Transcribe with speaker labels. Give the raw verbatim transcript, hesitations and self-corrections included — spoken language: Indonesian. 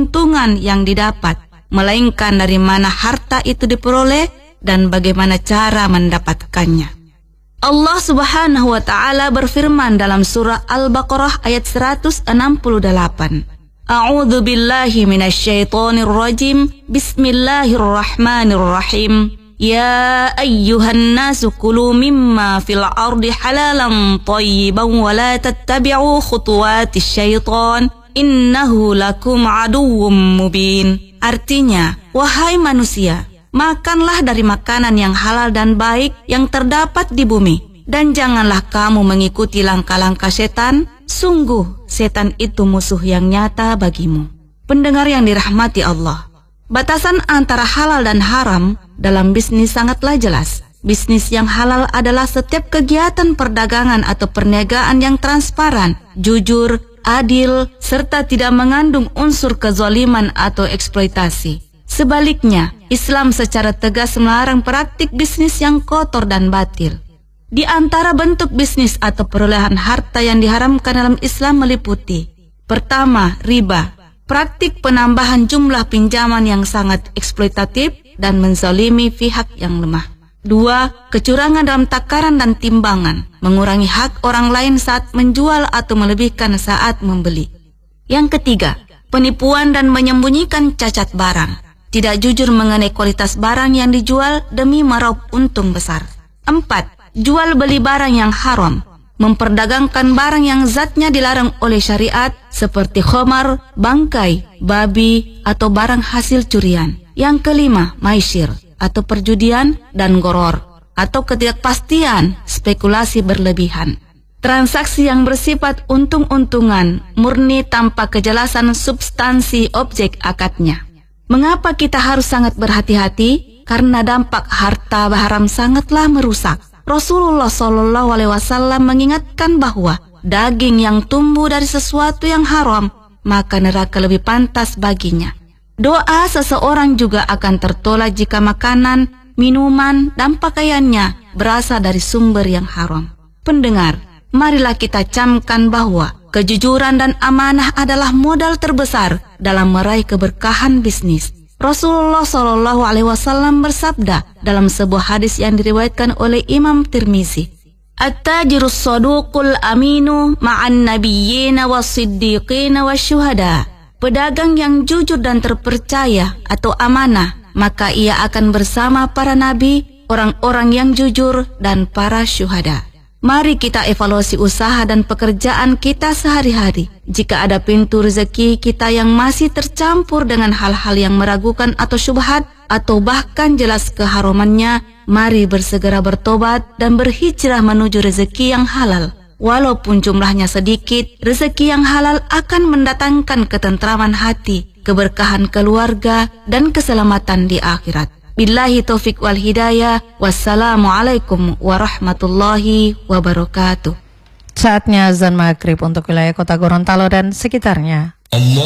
Speaker 1: keuntungan yang didapat, melainkan dari mana harta itu diperoleh dan bagaimana cara mendapatkannya. Allah Subhanahu wa Ta'ala berfirman dalam surah Al-Baqarah ayat seratus enam puluh delapan. A'udzu billahi minasyaitonir rajim. Bismillahirrahmanirrahim. Ya ayyuhan nasu kulu mimma fil ardi halalan thayyiban wa la tattabi'u khutuwatis syaitan innahu lakum aduwwum mubin. Artinya, wahai manusia, makanlah dari makanan yang halal dan baik yang terdapat di bumi, dan janganlah kamu mengikuti langkah-langkah setan. Sungguh, setan itu musuh yang nyata bagimu. Pendengar yang dirahmati Allah, batasan antara halal dan haram dalam bisnis sangatlah jelas. Bisnis yang halal adalah setiap kegiatan perdagangan atau perniagaan yang transparan, jujur, adil, serta tidak mengandung unsur kezaliman atau eksploitasi. Sebaliknya, Islam secara tegas melarang praktik bisnis yang kotor dan batil. Di antara bentuk bisnis atau perolehan harta yang diharamkan dalam Islam meliputi: pertama, riba, praktik penambahan jumlah pinjaman yang sangat eksploitatif dan menzalimi pihak yang lemah. Dua, kecurangan dalam takaran dan timbangan, mengurangi hak orang lain saat menjual atau melebihkan saat membeli. Yang ketiga, penipuan dan menyembunyikan cacat barang, tidak jujur mengenai kualitas barang yang dijual demi meraup untung besar. Empat, jual beli barang yang haram, memperdagangkan barang yang zatnya dilarang oleh syariat seperti khamar, bangkai, babi, atau barang hasil curian. Yang kelima, maisir atau perjudian dan goror atau ketidakpastian, spekulasi berlebihan. Transaksi yang bersifat untung-untungan, murni tanpa kejelasan substansi objek akadnya. Mengapa kita harus sangat berhati-hati? Karena dampak harta haram sangatlah merusak. Rasulullah Shallallahu Alaihi Wasallam mengingatkan bahwa daging yang tumbuh dari sesuatu yang haram, maka neraka lebih pantas baginya. Doa seseorang juga akan tertolak jika makanan, minuman, dan pakaiannya berasal dari sumber yang haram. Pendengar, marilah kita camkan bahwa kejujuran dan amanah adalah modal terbesar dalam meraih keberkahan bisnis. Rasulullah Shallallahu Alaihi Wasallam bersabda dalam sebuah hadis yang diriwayatkan oleh Imam Tirmizi, "At-tajirus saduqul aminu ma'an nabiyyina was-siddiqina wasyuhada." Pedagang yang jujur dan terpercaya atau amanah, maka ia akan bersama para nabi, orang-orang yang jujur, dan para syuhada. Mari kita evaluasi usaha dan pekerjaan kita sehari-hari. Jika ada pintu rezeki kita yang masih tercampur dengan hal-hal yang meragukan atau syubhat, atau bahkan jelas keharumannya, mari bersegera bertobat dan berhijrah menuju rezeki yang halal. Walaupun jumlahnya sedikit, rezeki yang halal akan mendatangkan ketentraman hati, keberkahan keluarga, dan keselamatan di akhirat. Billahi taufik wal hidayah. Wassalamualaikum warahmatullahi wabarakatuh.
Speaker 2: Saatnya azan maghrib untuk wilayah kota Gorontalo dan sekitarnya.